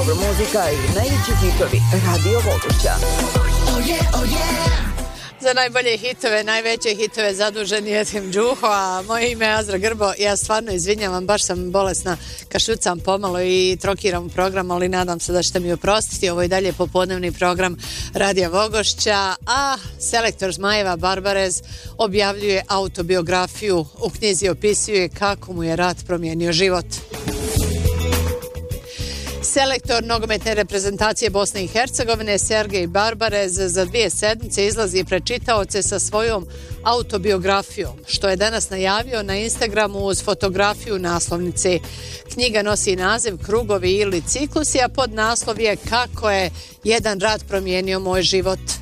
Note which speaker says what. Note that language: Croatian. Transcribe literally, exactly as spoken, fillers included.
Speaker 1: dobro muzika i najveći hitovi Radio Vogošća.
Speaker 2: Oh yeah, oh yeah.
Speaker 3: Za najbolje hitove, najveće hitove zadužen je Tim Đuho, a moje ime je Azra Grbo. Ja stvarno izvinjavam, baš sam bolesna, kašljucam pomalo i trokiram u program, ali nadam se da ćete mi oprostiti. Ovo je dalje popodnevni program Radija Vogošća, a selektor Zmajeva Barbarez objavljuje autobiografiju. U knjizi opisuje kako mu je rat promijenio život. Selektor nogometne reprezentacije Bosne i Hercegovine Sergej Barbarez za dvije sedmice izlazi pred čitaoce sa svojom autobiografijom, što je danas najavio na Instagramu uz fotografiju naslovnice. Knjiga nosi naziv Krugovi ili ciklusi, a pod naslov je Kako je jedan rat promijenio moj život.